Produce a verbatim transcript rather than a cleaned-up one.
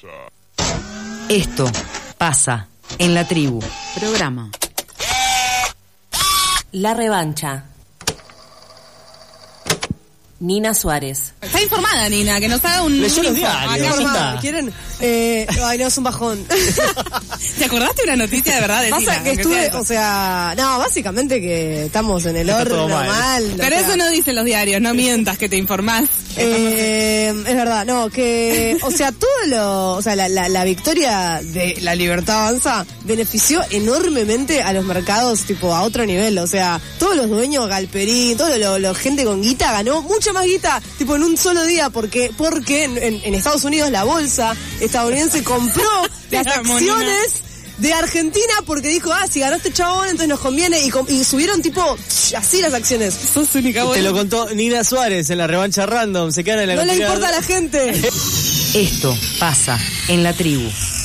Esto pasa en la tribu. Programa La Revancha. Nina Suárez. Está informada, Nina, que nos haga un... Leyó los un info. diarios. Acá, Acá. ¿Quieren? Eh, ay, no, es un bajón. ¿Te acordaste de una noticia de verdad de Pasa Nina? que Aunque estuve, sea- o sea, no, básicamente que estamos en el Está horno todo mal. mal. o Pero sea, eso no dicen los diarios, no mientas que te informás. Eh, es verdad, no, que, o sea, todo lo, o sea, la, la, la victoria de la Libertad Avanza benefició enormemente a los mercados, tipo, a otro nivel, o sea, todos los dueños, Galperín, todo lo, lo gente con guita ganó mucha más guita, tipo, en un solo día, porque, porque en, en, en Estados Unidos la bolsa estadounidense compró las acciones de Argentina porque dijo, ah, si ganó este chabón, entonces nos conviene, y, com- y subieron tipo, así las acciones. Sos única Te lo contó Nina Suárez en la revancha random. Se quedan en la No le cocina. importa a la gente. Esto pasa en la tribu.